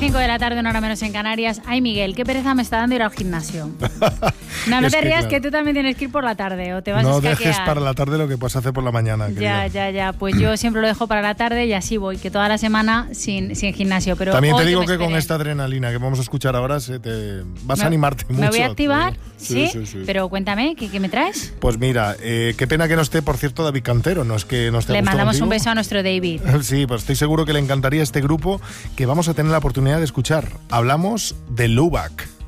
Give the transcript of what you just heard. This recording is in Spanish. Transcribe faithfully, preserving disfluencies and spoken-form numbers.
cinco de la tarde, una hora menos en Canarias. Ay, Miguel, qué pereza me está dando ir al gimnasio. No, no te que, rías, claro, que tú también tienes que ir por la tarde o te vas no a escaquear. dejes para la tarde lo que puedes hacer por la mañana. Ya, ya, ya. Pues yo siempre lo dejo para la tarde y así voy, que toda la semana sin, sin gimnasio. Pero también te hoy digo que, que esperé. con esta adrenalina que vamos a escuchar ahora se te vas me, a animarte mucho. ¿Me voy a activar? Sí, ¿Sí? sí, sí. Pero cuéntame, ¿qué, qué me traes? Pues mira, eh, qué pena que no esté, por cierto, David Cantero. No es que no esté. Le mandamos contigo. un beso a nuestro David. Sí, pues estoy seguro que le encantaría este grupo que vamos a tener la oportunidad de escuchar. Hablamos de Lubac.